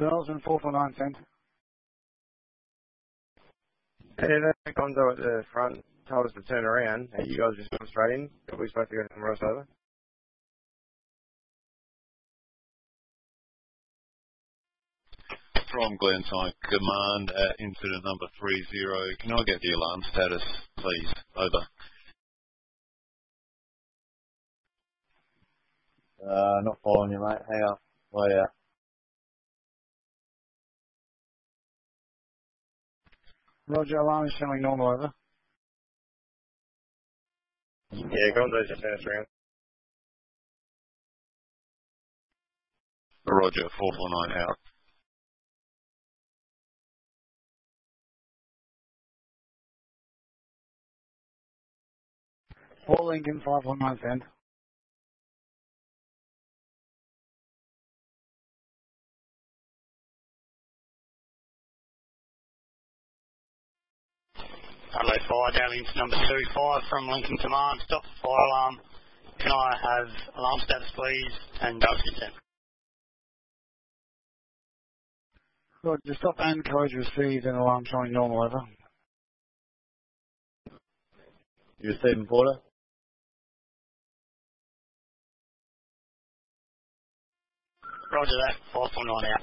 Bellsman 449 cent. Yeah, that condo at the front told us to turn around. You guys just gone straight in? Are we supposed to go somewhere else over? From Glenside Command at incident number 30. Can I get the alarm status, please? Over. Not following you, mate. Hang on. Way out. Roger, alarm is showing normal, over. Yeah, condo's just turned us around. Roger, 449 out. Fort Lincoln 519 cent. Hello, fire, Darlington number 25 from Lincoln Command. Stop the fire alarm. Can I have alarm status, please? And consent. Roger, stop and codes received and alarm showing normal, over. You receiving, Porter? Roger that, 549 out.